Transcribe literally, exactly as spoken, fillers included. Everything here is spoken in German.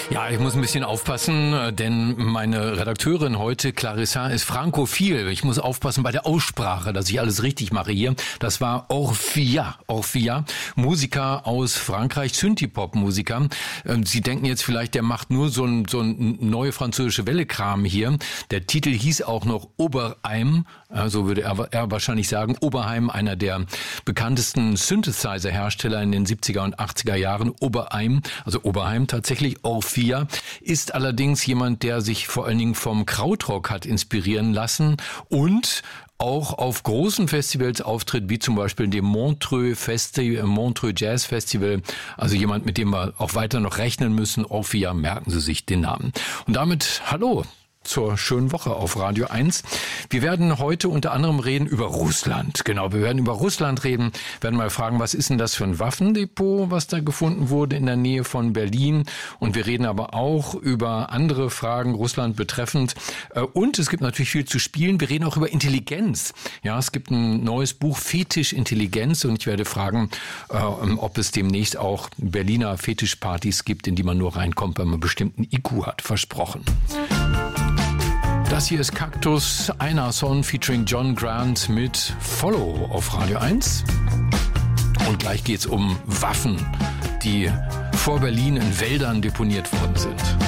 Ja, ich muss ein bisschen aufpassen, denn meine Redakteurin heute, Clarissa, ist frankophil. Ich muss aufpassen bei der Aussprache, dass ich alles richtig mache hier. Das war Orphia, Orphia, Musiker aus Frankreich, Synthie-Pop-Musiker. Sie denken jetzt vielleicht, der macht nur so ein, so ein neue französische Welle-Kram hier. Der Titel hieß auch noch Oberheim, so würde er, er wahrscheinlich sagen. Oberheim, einer der bekanntesten Synthesizer-Hersteller in den siebziger und achtziger Jahren. Oberheim, also Oberheim tatsächlich, Orphia, ist allerdings jemand, der sich vor allen Dingen vom Krautrock hat inspirieren lassen und auch auf großen Festivals auftritt, wie zum Beispiel dem Montreux Festival, Montreux Jazz Festival. Also jemand, mit dem wir auch weiter noch rechnen müssen. Orphia, merken Sie sich den Namen. Und damit hallo zur schönen Woche auf Radio eins. Wir werden heute unter anderem reden über Russland. Genau, wir werden über Russland reden, werden mal fragen, was ist denn das für ein Waffendepot, was da gefunden wurde in der Nähe von Berlin. Und wir reden aber auch über andere Fragen Russland betreffend. Und es gibt natürlich viel zu spielen. Wir reden auch über Intelligenz. Ja, es gibt ein neues Buch, Fetisch Intelligenz. Und ich werde fragen, ob es demnächst auch Berliner Fetischpartys gibt, in die man nur reinkommt, wenn man einen bestimmten I Q hat. Versprochen. Das hier ist Kaktus, einer Song featuring John Grant mit Follow auf Radio eins. Und gleich geht's um Waffen, die vor Berlin in Wäldern deponiert worden sind.